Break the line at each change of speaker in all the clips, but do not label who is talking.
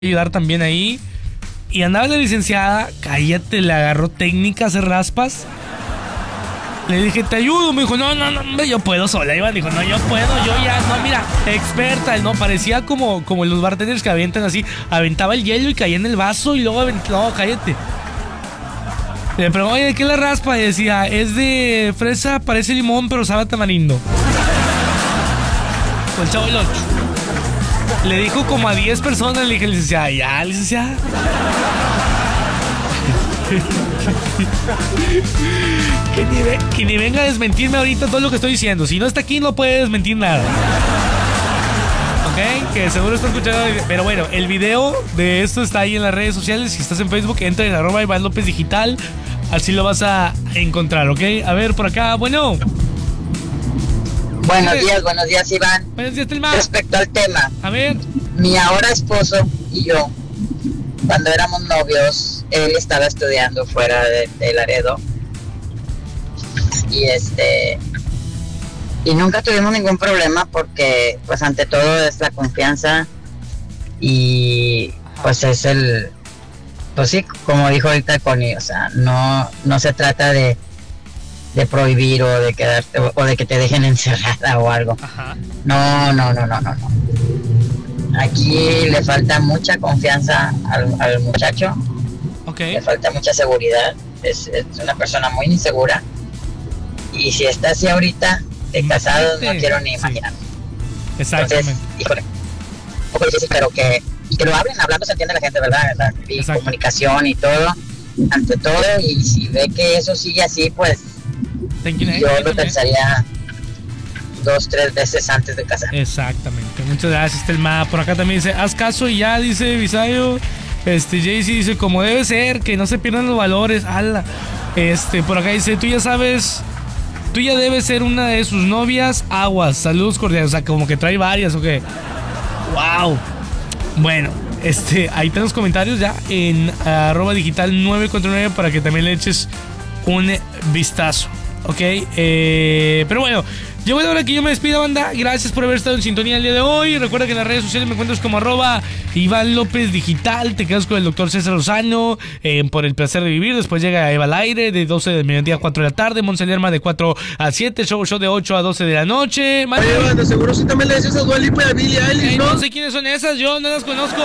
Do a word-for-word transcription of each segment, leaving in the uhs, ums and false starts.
ayudar también ahí. Y andaba la licenciada, cállate, le agarró técnicas de raspas. Le dije, te ayudo, me dijo, no, no, no, yo puedo sola. Iván dijo, no, yo puedo, yo ya, no, mira, experta, no, parecía como, como los bartenders que avientan así, aventaba el hielo y caía en el vaso y luego aventaba, no, cállate. Le preguntó, oye, ¿de qué la raspa? Y decía, es de fresa, parece limón, pero sabe a tamarindo. Con el Chavo del ocho. Le dijo como a diez personas, le dije, licenciada, ya, licenciada. que, ni ve, que ni venga a desmentirme ahorita todo lo que estoy diciendo. Si no está aquí, no puede desmentir nada. Ok, que seguro está escuchando. Pero bueno, el video de esto está ahí en las redes sociales. Si estás en Facebook, entra en arroba Iván López Digital. Así lo vas a encontrar, ¿ok? A ver, por acá, bueno.
Buenos días, buenos días, Iván.
Buenos días, Telma.
Respecto al tema,
a ver.
Mi ahora esposo y yo, cuando éramos novios, él estaba estudiando fuera de, de Laredo. Y este... Y nunca tuvimos ningún problema porque, pues, ante todo es la confianza. Y, pues, es el... Pues sí, como dijo ahorita Connie, o sea, no, no se trata de... de prohibir o de quedarte o de que te dejen encerrada o algo.
Ajá.
No, no, no, no, no, no. Aquí le falta mucha confianza al, al muchacho.
Okay.
Le falta mucha seguridad. Es, es una persona muy insegura. Y si está así ahorita, de casado, no quiero ni imaginar.
Sí. Exactamente.
Entonces, híjole, un poco difícil, pero que, que lo hablen, hablando se entiende la gente, ¿verdad? La, y comunicación y todo, ante todo. Y si ve que eso sigue así, pues yo lo pensaría dos, tres veces antes de casar.
Exactamente. Muchas gracias, Telma. Por acá también dice, haz caso y ya, dice Visayo. Este, Jaycee dice, como debe ser, que no se pierdan los valores. Ala. Este, por acá dice, tú ya sabes, tú ya debes ser una de sus novias. Aguas, saludos cordiales. O sea, como que trae varias, ¿o qué? Wow. Bueno, este, ahí están los comentarios ya en arroba digital nueve cuatro nueve para que también le eches un vistazo. Ok, eh, pero bueno, yo voy ahora que yo me despido, banda. Gracias por haber estado en sintonía el día de hoy. Recuerda que en las redes sociales me encuentras como arroba Iván López Digital. Te quedas con el doctor César Lozano eh, por el placer de vivir. Después llega Eva al aire de doce del mediodía a cuatro de la tarde. Monse Lerma de cuatro a siete. Show Show de ocho a doce de la noche.
Oye, banda, seguro si también le dices a Dua Lipa y a Billie Eilish, ¿no?
No sé quiénes son esas, yo no las conozco.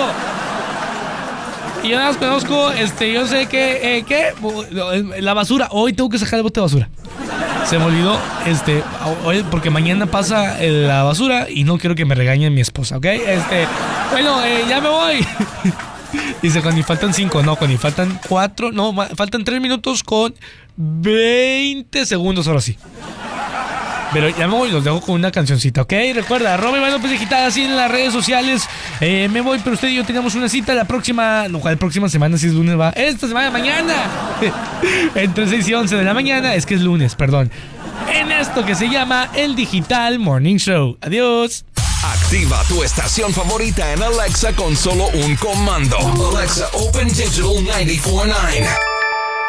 Y yo no las conozco, este, yo sé que, eh, ¿qué? La basura, hoy tengo que sacar el bote de basura. Se me olvidó, este, hoy, porque mañana pasa la basura y no quiero que me regañe mi esposa, ¿ok? Este, bueno, eh, ya me voy. Dice, Connie, faltan cinco, no, Connie, faltan cuatro, no, faltan tres minutos con veinte segundos, ahora sí. Pero ya me voy, los dejo con una cancioncita, ¿ok? Recuerda, arroba Iván López Digital, así en las redes sociales. Eh, me voy, pero usted y yo tenemos una cita la próxima, no, la próxima semana, si es lunes, va. Esta semana, mañana. Entre seis y once de la mañana, es que es lunes, perdón. En esto que se llama el Digital Morning Show. Adiós.
Activa tu estación favorita en Alexa con solo un comando. Alexa, open Digital noventa y cuatro punto nueve.